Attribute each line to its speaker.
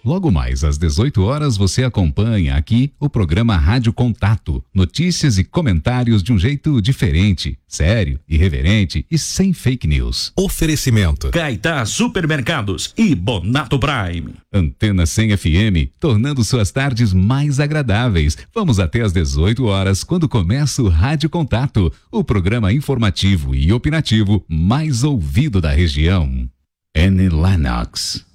Speaker 1: Logo mais às 18 horas você acompanha aqui o programa Rádio Contato. Notícias e comentários de um jeito diferente, sério, irreverente e sem fake news.
Speaker 2: Oferecimento
Speaker 3: Caetá Supermercados e Bonato Prime.
Speaker 1: Antena 100 FM, tornando suas tardes mais agradáveis. Vamos até às 18 horas, quando começa o Rádio Contato, o programa informativo e opinativo mais ouvido da região. N. Lennox.